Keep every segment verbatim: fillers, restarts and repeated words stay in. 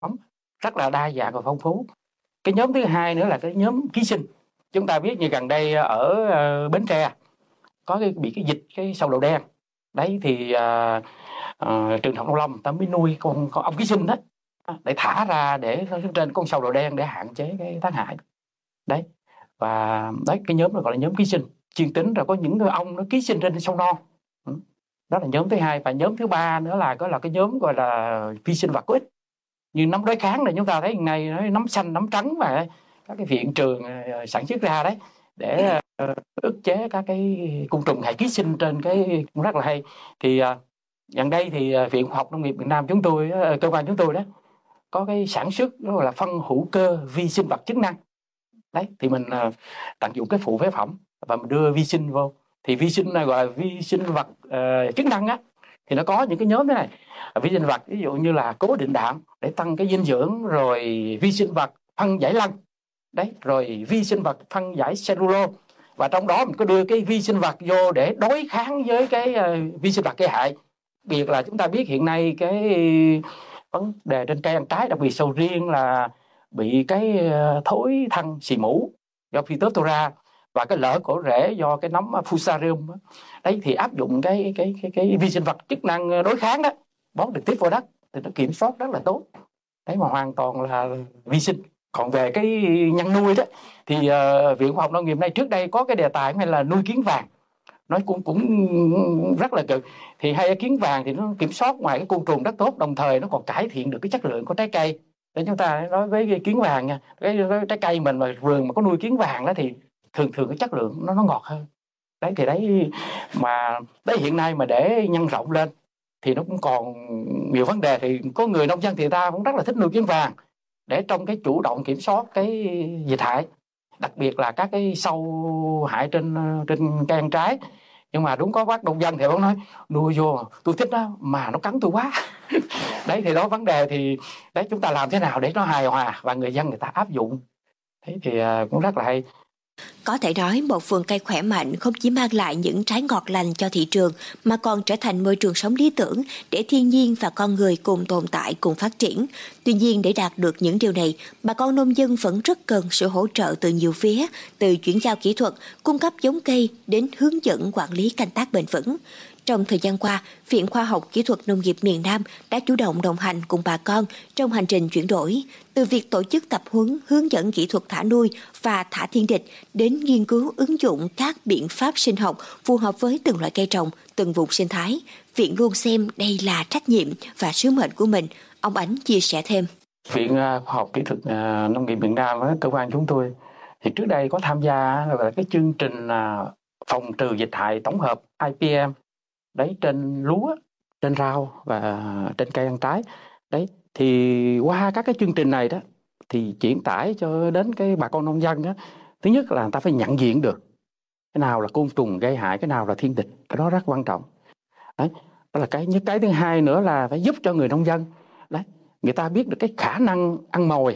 phẩm rất là đa dạng và phong phú. Cái nhóm thứ hai nữa là cái nhóm ký sinh. Chúng ta biết như gần đây ở uh, Bến Tre có cái bị cái dịch cái sâu đầu đen. Đấy thì uh, uh, trường Học Nông Lâm ta mới nuôi con con ong ký sinh đó để thả ra để trên con sâu đầu đen để hạn chế cái tác hại. Đấy. Và đấy cái nhóm đó gọi là nhóm ký sinh, chuyên tính rồi có những người ong nó ký sinh trên sâu non. Đó là nhóm thứ hai. Và nhóm thứ ba nữa là có là cái nhóm gọi là vi sinh vật có ích như nấm đối kháng này, chúng ta thấy hiện nay nấm xanh nấm trắng mà các cái viện trường sản xuất ra đấy để ức chế các cái côn trùng hại ký sinh trên cái cũng rất là hay. Thì gần đây thì Viện Khoa học Nông nghiệp Việt Nam chúng tôi, cơ quan chúng tôi đó có cái sản xuất đó là phân hữu cơ vi sinh vật chức năng. Đấy thì mình tận dụng cái phụ phế phẩm và mình đưa vi sinh vô. Thì vi sinh này gọi là vi sinh vật uh, chức năng á, thì nó có những cái nhóm thế này. Vi sinh vật ví dụ như là cố định đạm để tăng cái dinh dưỡng, rồi vi sinh vật phân giải lân, đấy, rồi vi sinh vật phân giải cellulo, và trong đó mình có đưa cái vi sinh vật vô để đối kháng với cái uh, vi sinh vật gây hại. Biệt là chúng ta biết hiện nay cái vấn đề trên cây ăn trái, đặc biệt sầu riêng là bị cái uh, thối thân xì mủ do Phytophthora và cái lở cổ rễ do cái nấm Fusarium. Đấy thì áp dụng cái cái cái cái vi sinh vật chức năng đối kháng đó, bón trực tiếp vào đất thì nó kiểm soát rất là tốt. Đấy mà hoàn toàn là vi sinh. Còn về cái nhân nuôi đó thì uh, Viện Khoa học Nông nghiệp này trước đây có cái đề tài hay là nuôi kiến vàng, nó cũng cũng rất là cực. Thì hay kiến vàng thì nó kiểm soát ngoài cái côn trùng rất tốt, đồng thời nó còn cải thiện được cái chất lượng của trái cây. Để chúng ta nói với cái kiến vàng nha, cái, cái trái cây mình mà vườn mà có nuôi kiến vàng đó thì thường thường cái chất lượng nó nó ngọt hơn. Đấy thì đấy mà đấy hiện nay mà để nhân rộng lên thì nó cũng còn nhiều vấn đề. Thì có người nông dân thì ta cũng rất là thích nuôi kiến vàng để trong cái chủ động kiểm soát cái dịch hại, đặc biệt là các cái sâu hại trên trên cây ăn trái. Nhưng mà đúng có bác nông dân thì ông nói nuôi vô tôi thích đó mà nó cắn tôi quá. Đấy thì đó vấn đề thì đấy chúng ta làm thế nào để nó hài hòa và người dân người ta áp dụng. Thế thì cũng rất là hay. Có thể nói một vườn cây khỏe mạnh không chỉ mang lại những trái ngọt lành cho thị trường mà còn trở thành môi trường sống lý tưởng để thiên nhiên và con người cùng tồn tại, cùng phát triển. Tuy nhiên để đạt được những điều này, bà con nông dân vẫn rất cần sự hỗ trợ từ nhiều phía, từ chuyển giao kỹ thuật, cung cấp giống cây đến hướng dẫn quản lý canh tác bền vững. Trong thời gian qua, Viện Khoa học Kỹ thuật Nông nghiệp miền Nam đã chủ động đồng hành cùng bà con trong hành trình chuyển đổi, từ việc tổ chức tập huấn hướng dẫn kỹ thuật thả nuôi và thả thiên địch đến nghiên cứu ứng dụng các biện pháp sinh học phù hợp với từng loại cây trồng, từng vùng sinh thái. Viện luôn xem đây là trách nhiệm và sứ mệnh của mình. Ông Ánh chia sẻ thêm. Viện Khoa học Kỹ thuật Nông nghiệp miền Nam với cơ quan chúng tôi thì trước đây có tham gia là cái chương trình phòng trừ dịch hại tổng hợp I P M đấy trên lúa, trên rau và trên cây ăn trái. Đấy thì qua các cái chương trình này đó thì chuyển tải cho đến cái bà con nông dân đó, thứ nhất là người ta phải nhận diện được cái nào là côn trùng gây hại, cái nào là thiên địch, cái đó rất quan trọng. Đấy, đó là cái nhất. Cái thứ hai nữa là phải giúp cho người nông dân đấy, người ta biết được cái khả năng ăn mồi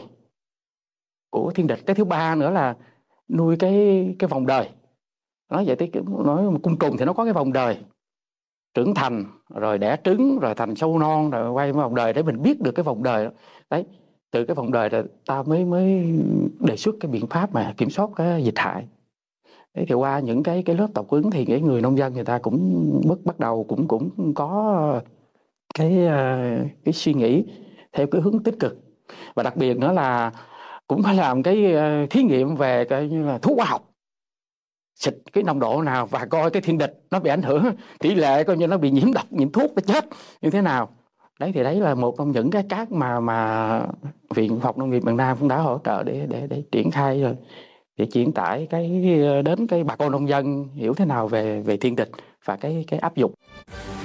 của thiên địch. Cái thứ ba nữa là nuôi cái cái vòng đời. Nói vậy thì nói côn trùng thì nó có cái vòng đời, trưởng thành rồi đẻ trứng rồi thành sâu non rồi quay vòng đời để mình biết được cái vòng đời đó. Đấy, từ cái vòng đời rồi ta mới mới đề xuất cái biện pháp mà kiểm soát cái dịch hại. Đấy thì qua những cái cái lớp tập huấn thì cái người nông dân người ta cũng bắt bắt đầu cũng cũng có cái cái suy nghĩ theo cái hướng tích cực, và đặc biệt nữa là cũng phải làm cái thí nghiệm về cái như là thuốc hóa học, xịt cái nồng độ nào và coi cái thiên địch nó bị ảnh hưởng tỷ lệ, coi như nó bị nhiễm độc, nhiễm thuốc nó chết như thế nào. Đấy thì đấy là một trong những cái các mà mà Viện Khoa học Nông nghiệp miền Nam cũng đã hỗ trợ để để để triển khai rồi, để chuyển tải cái đến cái bà con nông dân hiểu thế nào về về thiên địch và cái cái áp dụng.